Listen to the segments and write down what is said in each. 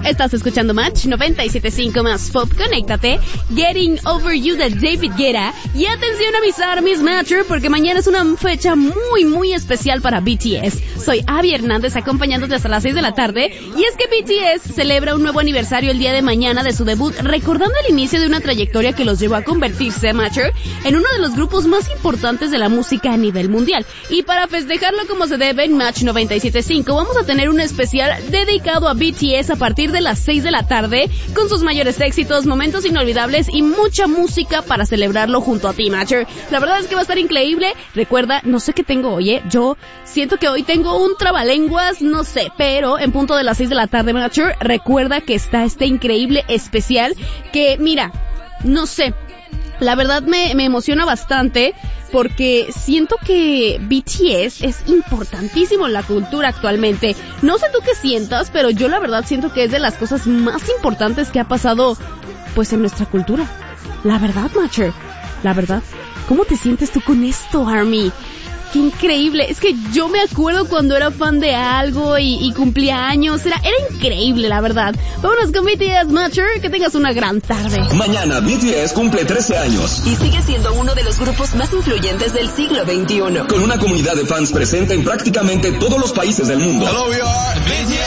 Estás escuchando Match 97.5 más Pop. Conéctate. Getting Over You de David Guetta. Y atención a mis armies, Matcher, porque mañana es una fecha muy especial para BTS. Soy Abby Hernández, acompañándote hasta las 6 de la tarde. Y es que BTS celebra un nuevo aniversario el día de mañana de su debut, recordando el inicio de una trayectoria que los llevó a convertirse, Matcher, en uno de los grupos más importantes de la música a nivel mundial. Y para festejarlo como se debe en Match 97.5, vamos a tener un especial dedicado a BTS a partir de las 6 de la tarde, con sus mayores éxitos, momentos inolvidables y mucha música para celebrarlo junto a ti, Matcher. La verdad es que va a estar increíble. Recuerda, no sé qué tengo hoy, yo siento que hoy tengo un trabalenguas, no sé, pero en punto de las 6 de la tarde, Matcher, recuerda que está este increíble especial que, mira, no sé, la verdad me emociona bastante porque siento que BTS es importantísimo en la cultura actualmente. No sé tú qué sientas, pero yo la verdad siento que es de las cosas más importantes que ha pasado, pues, en nuestra cultura. La verdad, Matcher, la verdad. ¿Cómo te sientes tú con esto, Army? ¡Qué increíble! Es que yo me acuerdo cuando era fan de algo y cumplía años. Era increíble, la verdad. Vámonos con BTS, Matcher. Que tengas una gran tarde. Mañana BTS cumple 13 años. Y sigue siendo uno de los grupos más influyentes del siglo XXI. Con una comunidad de fans presente en prácticamente todos los países del mundo. Hello, we are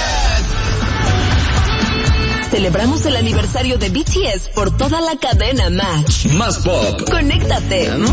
BTS. Celebramos el aniversario de BTS por toda la cadena Match. Más Pop. Conéctate.